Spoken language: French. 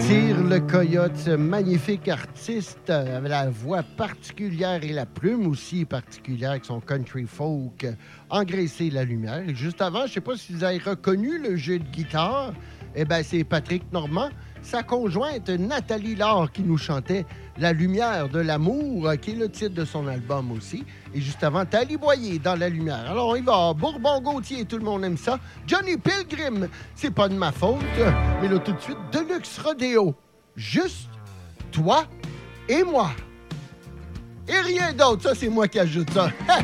Tire le Coyote, ce magnifique artiste avec la voix particulière et la plume aussi particulière avec son country folk, engraissé la lumière. Et juste avant, je ne sais pas si vous avez reconnu le jeu de guitare, eh bien, c'est Patrick Normand, sa conjointe Nathalie Laure qui nous chantait La lumière de l'amour, qui est le titre de son album aussi. Et juste avant, Tally Boyer dans La lumière. Alors, on y va. Bourbon-Gauthier, tout le monde aime ça. Johnny Pilgrim, c'est pas de ma faute. Mais là, tout de suite, Deluxe Rodeo. Juste toi et moi. Et rien d'autre, ça, c'est moi qui ajoute ça.